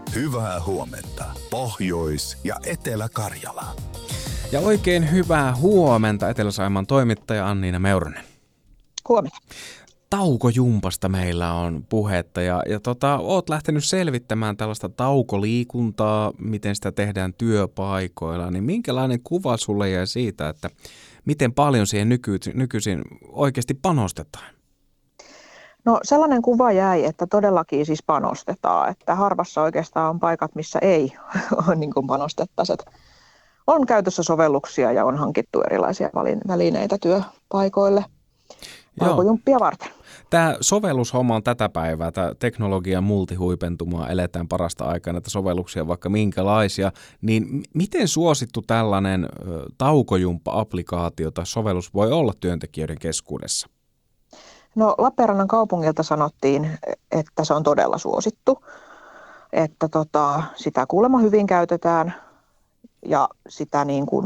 Hyvää huomenta Pohjois- ja Etelä-Karjala. Ja oikein hyvää huomenta Etelä-Saimaan toimittaja Anniina Meuronen. Huomenta. Taukojumpasta meillä on puhetta ja oot lähtenyt selvittämään tällaista taukoliikuntaa, miten sitä tehdään työpaikoilla, niin minkälainen kuva sulle jäi siitä, että miten paljon siihen nykyisin oikeasti panostetaan? No sellainen kuva jäi, että todellakin siis panostetaan, että harvassa oikeastaan on paikat, missä ei ole niin kuin panostettaisi. On käytössä sovelluksia ja on hankittu erilaisia välineitä työpaikoille taukojumppia varten. Tämä sovellushomma on tätä päivää, tämä teknologian multihuipentumaa, eletään parasta aikaa, näitä sovelluksia vaikka minkälaisia, niin miten suosittu tällainen taukojumppa-applikaatio tai sovellus voi olla työntekijöiden keskuudessa? No Lappeenrannan kaupungilta sanottiin, että se on todella suosittu, että sitä kuulemma hyvin käytetään ja sitä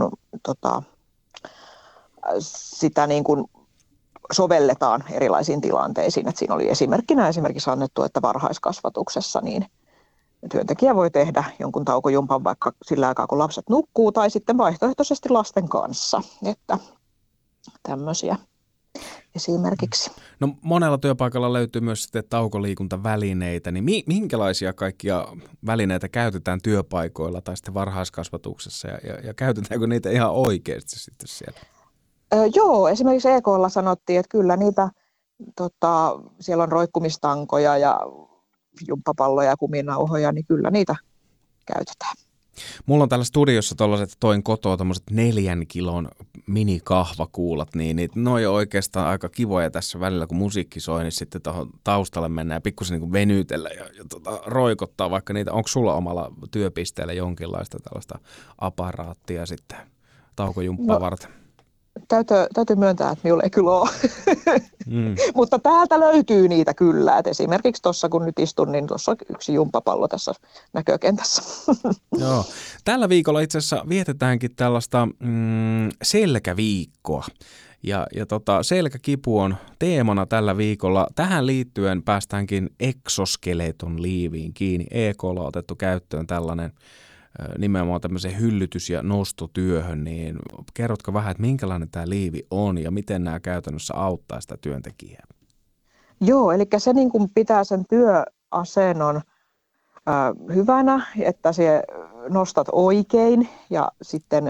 niin kuin sovelletaan erilaisiin tilanteisiin. Että siinä oli esimerkiksi annettu, että varhaiskasvatuksessa niin työntekijä voi tehdä jonkun taukojumpan vaikka sillä aikaa, kun lapset nukkuu tai sitten vaihtoehtoisesti lasten kanssa, että tämmöisiä esimerkiksi. No monella työpaikalla löytyy myös sitten taukoliikuntavälineitä, niin minkälaisia kaikkia välineitä käytetään työpaikoilla tai sitten varhaiskasvatuksessa ja käytetäänkö niitä ihan oikeasti sitten siellä? Joo, esimerkiksi EK:lla sanottiin, että kyllä niitä, siellä on roikkumistankoja ja jumppapalloja ja kuminauhoja, niin kyllä niitä käytetään. Mulla on täällä studiossa tuollaiset, toin kotoa tommoset 4 kilon minikahvakuulat, niin ne on jo oikeastaan aika kivoja tässä välillä, kun musiikki soi, niin sitten tuohon taustalle mennään ja pikkusen niin venytellä ja roikottaa vaikka niitä. Onko sulla omalla työpisteellä jonkinlaista tällaista aparaattia sitten taukojumppaa varten? Täytyy myöntää, että minulla ei kyllä ole, mutta täältä löytyy niitä kyllä. Et esimerkiksi tuossa kun nyt istun, niin tuossa on yksi jumppapallo tässä näkökentässä. Joo. Tällä viikolla itse asiassa vietetäänkin tällaista selkäviikkoa. Ja selkäkipu on teemana tällä viikolla. Tähän liittyen päästäänkin exoskeleton liiviin kiinni. EK:lla on otettu käyttöön tällainen nimenomaan tämmöiseen hyllytys- ja nostotyöhön, niin kerrotko vähän, että minkälainen tämä liivi on ja miten nämä käytännössä auttaa sitä työntekijää? Joo, eli se niin kuin pitää sen työasennon hyvänä, että se nostat oikein ja sitten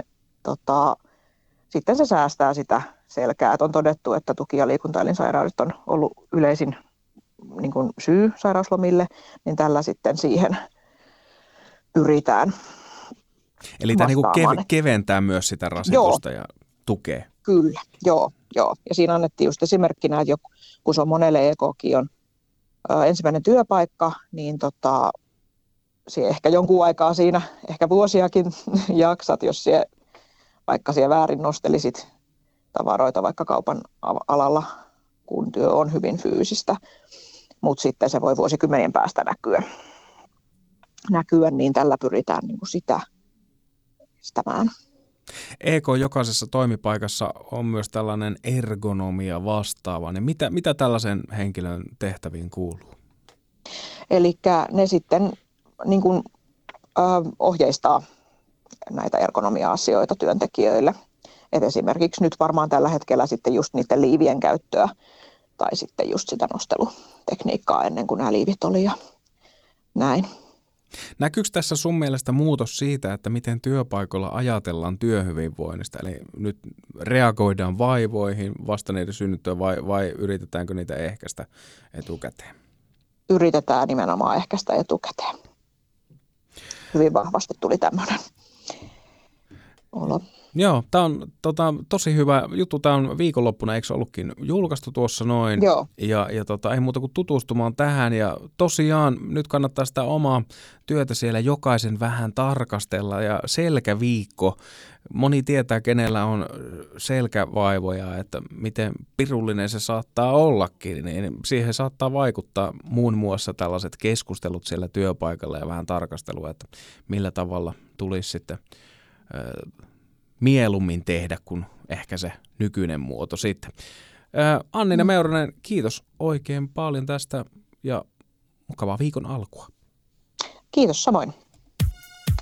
se säästää sitä selkää. Et on todettu, että tuki- ja liikuntaelinsairaudet on ollut yleisin niin kuin syy sairauslomille, niin tällä sitten siihen pyritään. Eli tämä niin keventää myös sitä rasitusta ja tukee. Kyllä, joo. Ja siinä annettiin just esimerkkinä, että kun se on monelle EK:kin on ensimmäinen työpaikka, niin se ehkä jonkun aikaa siinä, ehkä vuosiakin jaksat, jos vaikka siellä väärin nostelisit tavaroita vaikka kaupan alalla, kun työ on hyvin fyysistä, mutta sitten se voi vuosikymmenien päästä näkyä, niin tällä pyritään niin kuin sitä estämään. EK jokaisessa toimipaikassa on myös tällainen ergonomia vastaava. Niin mitä tällaisen henkilön tehtäviin kuuluu? Eli ne sitten niin kuin, ohjeistaa näitä ergonomia-asioita työntekijöille. Et esimerkiksi nyt varmaan tällä hetkellä sitten just niiden liivien käyttöä tai sitten just sitä nostelutekniikkaa ennen kuin nämä liivit oli ja näin. Näkyykö tässä sun mielestä muutos siitä, että miten työpaikoilla ajatellaan työhyvinvoinnista? Eli nyt reagoidaan vaivoihin vasta niiden synnyttyä vai yritetäänkö niitä ehkäistä etukäteen? Yritetään nimenomaan ehkäistä etukäteen. Hyvin vahvasti tuli tämmöinen olo. Joo, tämä on tosi hyvä juttu. Tämä on viikonloppuna, eikö ollutkin julkaistu tuossa noin? Joo. Ja ei muuta kuin tutustumaan tähän. Ja tosiaan nyt kannattaa sitä omaa työtä siellä jokaisen vähän tarkastella. Ja selkäviikko, moni tietää, kenellä on selkävaivoja, että miten pirullinen se saattaa ollakin. Niin siihen saattaa vaikuttaa muun muassa tällaiset keskustelut siellä työpaikalla ja vähän tarkastelua, että millä tavalla tulisi sitten mieluummin tehdä kuin ehkä se nykyinen muoto sitten. Anniina Meuronen, kiitos oikein paljon tästä ja mukavaa viikon alkua. Kiitos samoin.